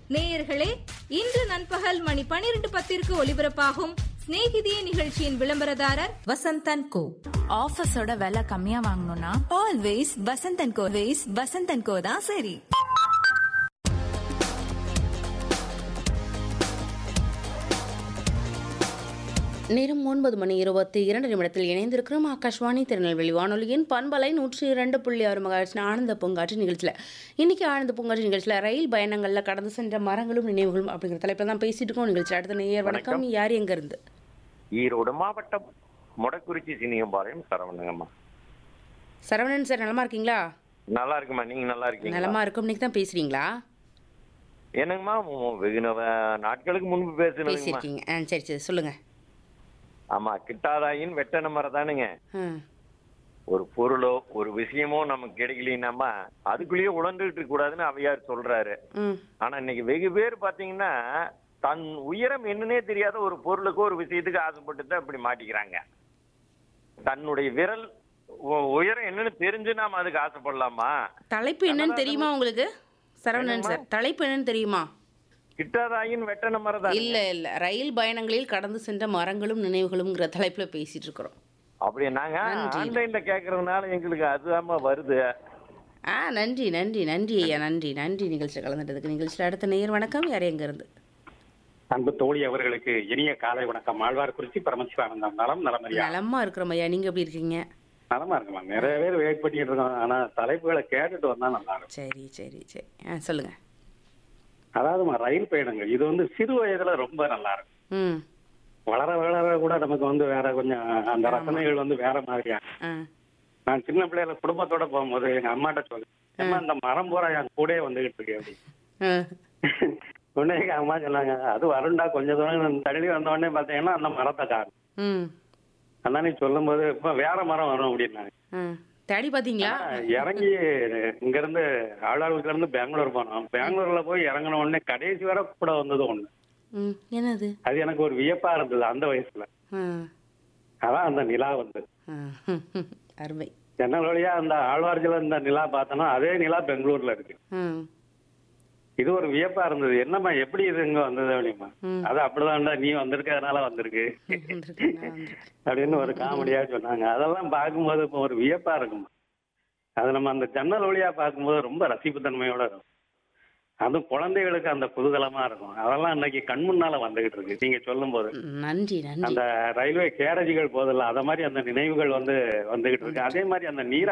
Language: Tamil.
நேயர்களே, இன்று நண்பகல் மணி 12:10 ஒலிபரப்பாகும் ஸ்நேகிதியே நிகழ்ச்சியின் விளம்பரதாரர் வசந்தன் கோ. ஆஃபீஸோட விலை கம்மியா வாங்கணும்னா ஆல்வேஸ் வசந்தன் கோ. வசந்தன் கோ தான் சரி. நேரம் 9:22 இணைந்திருக்கிறோம். ஆகாஷ்வாணி திருநெல்வேலி வானொலியின் பண்பலை 102.6 மெகாஹெர்ட்ஸ் ஆனந்த பூங்காற்று நிகழ்ச்சியில். இன்னைக்கு ஆனந்த பூங்காற்று நிகழ்ச்சியில் ரயில் பயணங்களில் கடந்து சென்ற மரங்களும் நினைவுகளும் அப்படிங்கிற தலைப்பில் தான் பேசிட்டு இருக்கோம். நிகழ்ச்சி அடுத்த நேயர் வணக்கம். யார் எங்க இருந்து? ஈரோடு மாவட்டம் மொடக்குறிச்சி சினியம்பாளையம் சரவணங்கம்மா. சரவணன் சார், நலமா இருக்கீங்களா? நல்லா இருக்குமா, நீங்க நல்லா இருக்கீங்க? நலமா இருக்கும். இன்னைக்கு தான் பேசுறீங்களா? என்னங்கம்மா, வெகு நாட்களுக்கு முன்பு பேசியிருக்கீங்க. சரி சரி, சொல்லுங்க. ஆமா, கிட்டாதாயின் வெட்டன மரம் தானுங்க. ஒரு பொருளோ ஒரு விஷயமோ நமக்கு கிடைக்கலனாமா அதுக்குள்ளேயே உழந்துட்டு இருக்க கூடாதுன்னு அவையார் சொல்றாரு. ஆனா இன்னைக்கு வெகு பேர் பாத்தீங்கன்னா தன் உயரம் என்னன்னே தெரியாத ஒரு பொருளுக்கு ஒரு விஷயத்துக்கு ஆசைப்பட்டு தான் இப்படி மாட்டிக்கிறாங்க. தன்னுடைய விரல் உயரம் என்னன்னு தெரிஞ்சு நாம அதுக்கு ஆசைப்படலாமா? தலைப்பு என்னன்னு தெரியுமா உங்களுக்கு சரவணன் சார்? தலைப்பு என்னன்னு தெரியுமா? கிட்டாதாயின் வெட்டன மரம் தான். இல்ல ரயில் பயணங்களில் கடந்து சென்ற மரங்களும் நினைவுகளும்ங்கிற தலைப்புல பேசிட்டு இருக்கிறோம். அப்படியே நாங்க ஆன்லைன்ல கேக்குறதுனால எங்களுக்கு அதுதான் வருது. நன்றி நன்றி நன்றி ஐயா, நன்றி நன்றி நிகழ்ச்சியில் கலந்துட்டதுக்கு. நிகழ்ச்சியில் அடுத்த நேயர் வணக்கம். யார் எங்க இருந்து? அன்பு தோழி அவர்களுக்கு இனிய காலை வணக்கம். ஆழ்வார்குறிச்சி பரமசிவானந்தம். நலமா இருக்கிறோம் ஐயா, நீங்க எப்படி இருக்கீங்க? நலமா இருக்குமா. நிறைய பேர் வெயிட் பண்ணிட்டு இருக்கோம். ஆனா தலைப்புகளை கேட்டுட்டு வந்தா நல்லா இருக்கும். சரி சரி சரி, சொல்லுங்க. அதாவதுமா, ரயில் பயணங்கள் இது சிறு வயதுல ரொம்ப நல்லா இருக்கும். வளர வளர கூட நமக்கு வேற கொஞ்சம் அந்த ரசனைகள் வேற மாதிரியா. நான் சின்ன பிள்ளைல குடும்பத்தோட போகும்போது எங்க அம்மாட்ட சொல்லுவேன், அந்த மரம் பூரா என் கூட வந்துகிட்டு இருக்கு அப்படி. உடனே எங்க அம்மா சொன்னாங்க, அது வருண்டா கொஞ்சம் தூரம் தள்ளி வந்த உடனே பாத்தீங்கன்னா அந்த மரத்தை காணும். அதான் நீ சொல்லும் போது இப்ப வேற மரம் வரும் அப்படின்னாங்க. தேடி பாத்தீங்களா? இறங்கி இங்க இருந்து ஆளாளுக்கு இருந்து பெங்களூர் போனோம். பெங்களூர்ல போய் இறங்கின உடனே கடைசி வரை கூட வந்தது ஒண்ணு. என்னது? அது எனக்கு ஒரு வியப்பா இருந்தது அந்த வயசுல. அதான் அந்த நிலா வந்தது. அருமை. ஜன்னல் வழியா அந்த ஆழ்வார்ல இந்த நிலா பார்த்தோம்னா அதே நிலா பெங்களூர்ல இருக்கு. இது ஒரு வியப்பா இருந்தது. என்னம்மா எப்படி இது இங்க வந்தது அப்படிமா? அது அப்படிதான்டா, நீ வந்திருக்கிறதுனால வந்திருக்கு அப்படின்னு ஒரு காமெடியா சொன்னாங்க. அதெல்லாம் பார்க்கும்போது இப்போ ஒரு வியப்பா இருக்கும். அது நம்ம அந்த ஜன்னல் வழியா பார்க்கும்போது ரொம்ப ரசிப்புத்தன்மையோட இருக்கும். அதுவும் குழந்தைகளுக்கு அந்த குதூகலமா இருக்கும். அதெல்லாம் இன்னைக்கு கண் முன்னால வந்துகிட்டு இருக்கு நீங்க சொல்லும் போது. நன்றி நன்றி. அந்த ரயில்வே கேரேஜுகள் போதில்ல, அத மாதிரி அந்த நினைவுகள் வந்துகிட்டு இருக்கு. அதே மாதிரி அந்த நீரா